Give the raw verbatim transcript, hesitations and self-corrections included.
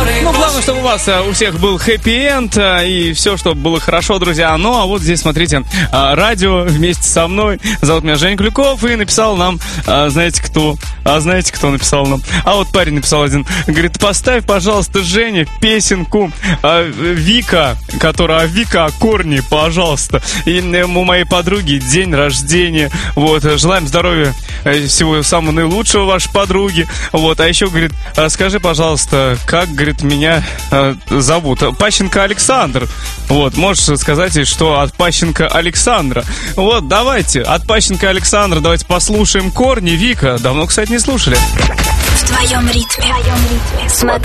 Ну, главное, чтобы у вас у всех был хэппи-энд и все, чтобы было хорошо, друзья. Ну, а вот здесь, смотрите, радио вместе со мной. Зовут меня Женя Клюков, и написал нам, знаете кто? А знаете, кто написал нам? А вот парень написал один. Говорит, поставь, пожалуйста, Жене песенку Вика, которая Вика Корни, пожалуйста. И у моей подруги день рождения. Вот, желаем здоровья, всего самого наилучшего вашей подруги. Вот, а еще, говорит, скажи, пожалуйста, как, говорит, меня э, зовут? Пащенко Александр. Вот, можешь сказать ей, что от Пащенко Александра. Вот, давайте, от Пащенко Александра давайте послушаем Корни. Вика, давно, кстати, не слушали. В твоем ритме. В твоем ритме. Смотри.